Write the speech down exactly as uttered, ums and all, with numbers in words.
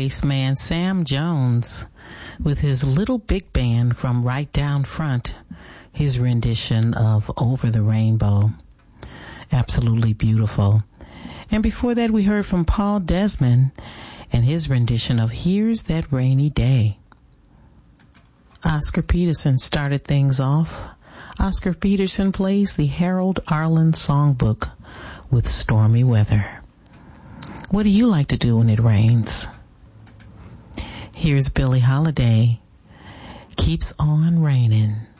bass man Sam Jones with his little big band from Right Down Front, his rendition of Over the Rainbow. Absolutely beautiful. And before that, we heard from Paul Desmond and his rendition of Here's That Rainy Day. Oscar Peterson started things off. Oscar Peterson plays the Harold Arlen Songbook with Stormy Weather. What do you like to do when it rains? Here's Billie Holiday, Keeps on Raining.